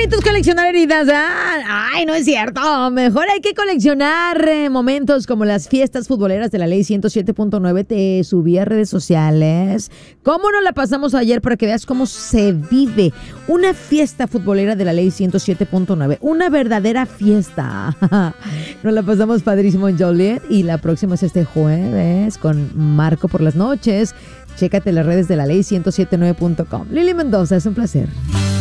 bonito es coleccionar heridas, ¿ah? Ay, no es cierto. Mejor hay que coleccionar momentos como las fiestas futboleras de la Ley 107.9. Te subí a redes sociales. ¿Cómo nos la pasamos ayer para que veas cómo se vive una fiesta futbolera de la Ley 107.9? Una verdadera fiesta. Nos la pasamos padrísimo en Joliet y la próxima es este jueves con Marco por las noches. Chécate las redes de la Ley 1079.com. Lili Mendoza, es un placer.